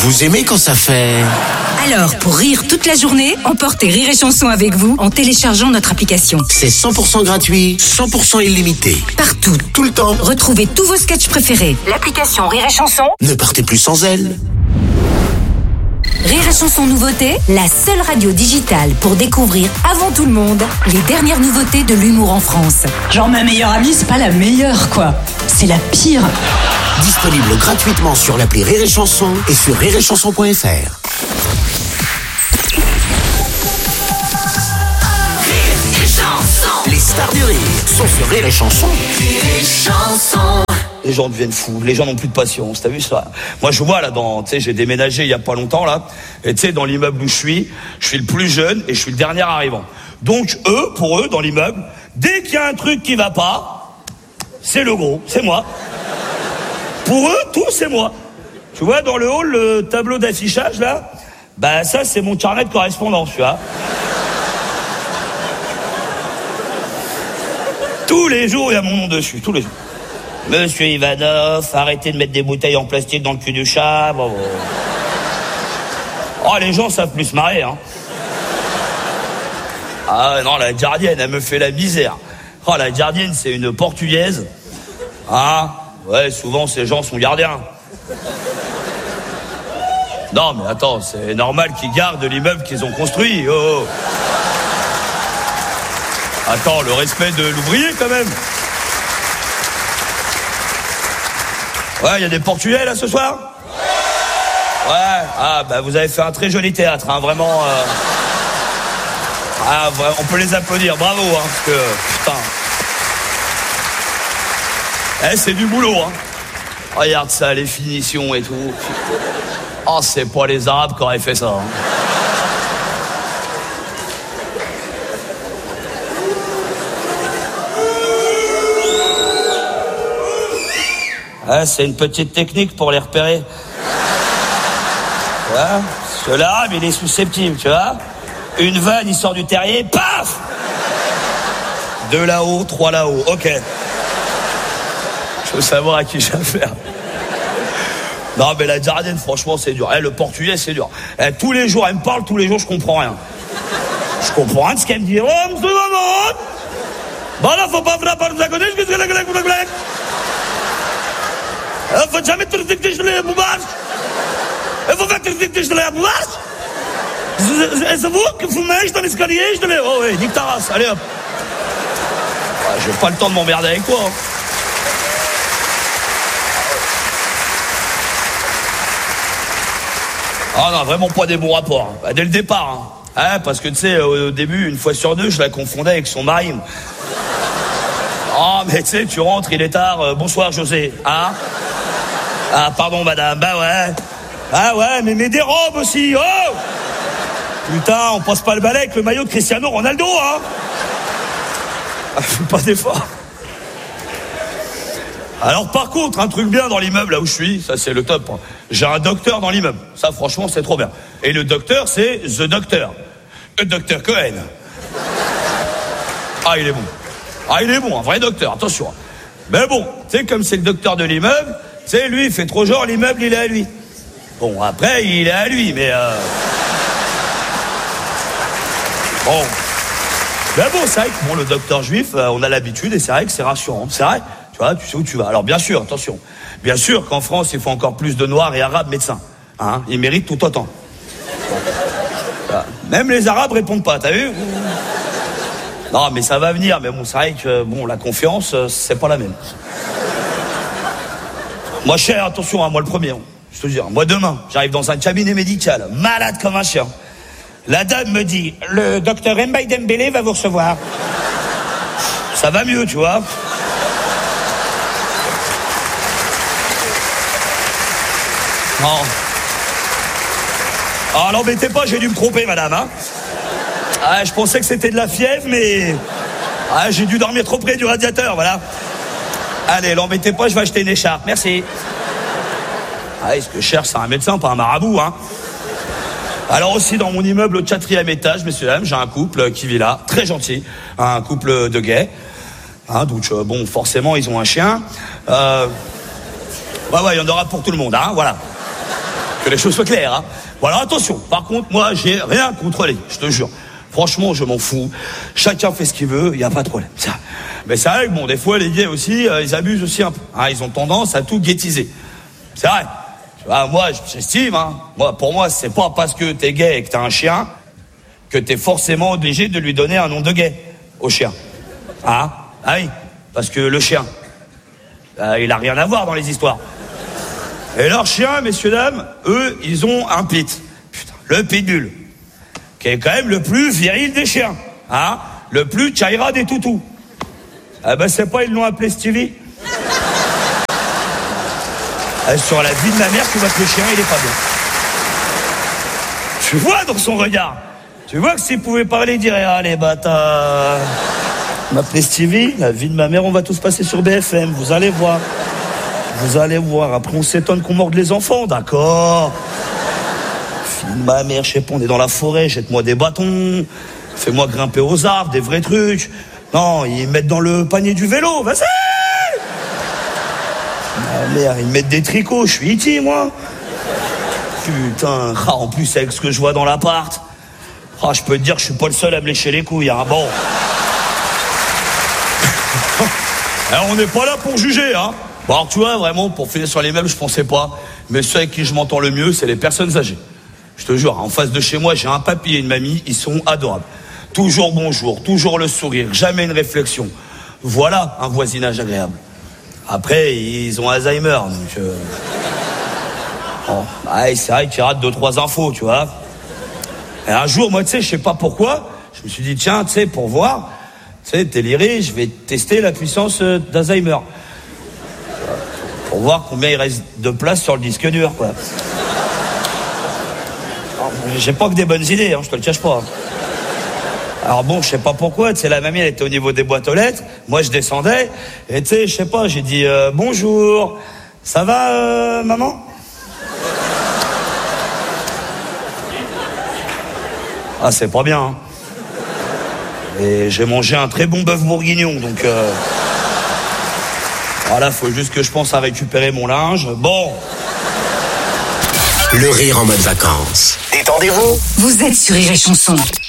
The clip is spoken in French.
Vous aimez quand ça fait... Alors, pour rire toute la journée, emportez Rire et Chanson avec vous en téléchargeant notre application. C'est 100% gratuit, 100% illimité. Partout, tout le temps. Retrouvez tous vos sketchs préférés. L'application Rire et Chanson. Ne partez plus sans elle. Rire et Chanson nouveauté, la seule radio digitale pour découvrir avant tout le monde les dernières nouveautés de l'humour en France. Genre ma meilleure amie, c'est pas la meilleure quoi, c'est la pire. Disponible gratuitement sur l'appli Rire et Chanson et sur rireetchanson.fr. Les stars du rire sont sur Rire et Chanson. Les gens deviennent fous, les gens n'ont plus de patience, t'as vu ça? Moi je vois là, tu sais, j'ai déménagé il y a pas longtemps là, et tu sais, dans l'immeuble où je suis le plus jeune et je suis le dernier arrivant. Donc pour eux, dans l'immeuble, dès qu'il y a un truc qui va pas, c'est le gros, c'est moi. Pour eux, tout c'est moi. Tu vois, dans le hall, le tableau d'affichage là, bah ça c'est mon carnet de correspondance, tu vois. Tous les jours, il y a mon nom dessus, tous les jours. Monsieur Ivanov, arrêtez de mettre des bouteilles en plastique dans le cul du chat. Bon. Oh, les gens savent plus se marrer, hein. Ah non, la gardienne, elle me fait la misère. Oh, la gardienne, c'est une portugaise. Ah, ouais, souvent, ces gens sont gardiens. Non, mais attends, c'est normal qu'ils gardent l'immeuble qu'ils ont construit. Oh. Attends, le respect de l'ouvrier, quand même. Ouais, il y a des Portugais, là, ce soir? Ouais. Ah, bah, vous avez fait un très joli théâtre, hein, vraiment. Ah, on peut les applaudir, bravo, hein, parce que, putain. Eh, c'est du boulot, hein. Regarde ça, les finitions et tout. Oh, c'est pas les Arabes qui auraient fait ça, hein. Ah, c'est une petite technique pour les repérer. Tu vois, parce que l'arabe, il est susceptible, tu vois. Une vanne, il sort du terrier, paf! 2 là-haut, 3 là-haut, ok. Je veux savoir à qui j'ai affaire. Non, mais la gardienne, franchement, c'est dur. Le portugais, c'est dur. Tous les jours, elle me parle, tous les jours, je comprends rien. Je comprends rien de ce qu'elle me dit. Oh, monsieur Maman! Bon, là, faut pas frapper par côté, qu'est-ce que c'est. Faut jamais te respecter sur les boubards. Il faut pas te respecter sur les boubards. C'est vous qui fumez dans l'escalier, je te l'ai. Oh oui, nique ta race, allez hop. Ouais, j'ai pas le temps de m'emmerder avec toi. Ah non, vraiment pas des bons rapports. Bah, dès le départ. Hein, parce que tu sais, au début, une fois sur deux, je la confondais avec son mari. Oh, mais tu sais, tu rentres, il est tard. Bonsoir, José. Hein? Ah, pardon, madame. Bah ouais. Ah ouais, mais des robes aussi. Oh! Putain, on passe pas le balai avec le maillot de Cristiano Ronaldo, hein? Ah, fais pas d'effort. Alors, par contre, un truc bien dans l'immeuble, là où je suis, ça, c'est le top. J'ai un docteur dans l'immeuble. Ça, franchement, c'est trop bien. Et le docteur, c'est The Doctor. Le docteur Cohen. Ah, il est bon. Ah, il est bon, un vrai docteur, attention. Mais bon, tu sais, comme c'est le docteur de l'immeuble, tu sais, lui, il fait trop genre, l'immeuble, il est à lui. Bon, après, il est à lui, mais bon. Mais bon, c'est vrai que bon, le docteur juif, on a l'habitude, et c'est vrai que c'est rassurant. C'est vrai, tu vois, tu sais où tu vas. Alors, bien sûr, attention. Bien sûr qu'en France, il faut encore plus de Noirs et Arabes médecins. Hein, ils méritent tout autant. Même les Arabes répondent pas, t'as vu? Non, mais ça va venir, mais bon, c'est vrai que, bon, la confiance, c'est pas la même. Moi, cher, attention, hein, moi le premier, hein, je te dis, moi demain, j'arrive dans un cabinet médical, malade comme un chien. La dame me dit, le docteur Mbaye Dembélé va vous recevoir. Ça va mieux, tu vois. Non. Ah, l'embêtez pas, j'ai dû me tromper, madame, hein. Ah, je pensais que c'était de la fièvre, mais... Ah, j'ai dû dormir trop près du radiateur, voilà. Allez, l'embêtez pas, je vais acheter une écharpe, merci. Ah, ce que je cherche, c'est un médecin, pas un marabout, hein. Alors aussi, dans mon immeuble au 4e étage, messieurs dames, j'ai un couple qui vit là, très gentil, un couple de gays. Hein, donc, bon, forcément, ils ont un chien. Ouais, il y en aura pour tout le monde, hein, voilà. Que les choses soient claires, hein. Bon, alors attention, par contre, moi, j'ai rien contre les gays, je te jure. Franchement, je m'en fous. Chacun fait ce qu'il veut, il n'y a pas de problème. Ça. Mais c'est vrai que bon, des fois, les gays aussi, ils abusent aussi un peu. Hein, ils ont tendance à tout gaytiser. C'est vrai. Tu vois, moi, j'estime, hein. Pour moi, c'est pas parce que t'es gay et que t'as un chien que t'es forcément obligé de lui donner un nom de gay au chien. Ah oui, parce que le chien, il a rien à voir dans les histoires. Et leurs chiens, messieurs, dames, eux, ils ont un pit. Putain, le pitbull. Qui est quand même le plus viril des chiens. Hein, le plus tchaïra des toutous. Ah ben, c'est pas, ils l'ont appelé Stevie. Sur la vie de ma mère, tu vois que le chien, il est pas bien. Tu vois dans son regard. Tu vois que s'il pouvait parler, il dirait, ah, les bâtards. M'appeler Stevie, la vie de ma mère, on va tous passer sur BFM, vous allez voir. Vous allez voir, après on s'étonne qu'on morde les enfants, d'accord. Fille de ma mère, je sais pas, on est dans la forêt, jette-moi des bâtons, fais-moi grimper aux arbres, des vrais trucs. Non, ils mettent dans le panier du vélo, vas-y. Ma mère, ils mettent des tricots, je suis iti, moi. Putain, en plus avec ce que je vois dans l'appart, je peux te dire que je suis pas le seul à me lécher les couilles, hein, bon. Alors, on n'est pas là pour juger, hein. Bon, alors tu vois, vraiment, pour finir sur les meubles, je pensais pas. Mais ceux avec qui je m'entends le mieux, c'est les personnes âgées. Je te jure, en face de chez moi, j'ai un papy et une mamie, ils sont adorables. Toujours bonjour, toujours le sourire, jamais une réflexion. Voilà un voisinage agréable. Après, ils ont Alzheimer, donc... Bon, c'est vrai qu'ils ratent 2-3 infos, tu vois. Et un jour, moi, tu sais, je sais pas pourquoi, je me suis dit, tiens, tu sais, pour voir, tu sais, déliré, je vais tester la puissance d'Alzheimer. Pour voir combien il reste de place sur le disque dur, quoi. Alors, j'ai pas que des bonnes idées, hein, je te le cache pas. Alors bon, je sais pas pourquoi, tu sais, la mamie, elle était au niveau des boîtes aux lettres, moi je descendais, et tu sais, je sais pas, j'ai dit bonjour, ça va, maman? Ah, c'est pas bien, hein. Et j'ai mangé un très bon bœuf bourguignon, donc... Voilà, faut juste que je pense à récupérer mon linge. Bon. Le rire en mode vacances. Détendez-vous. Vous êtes sur Rire et Chanson.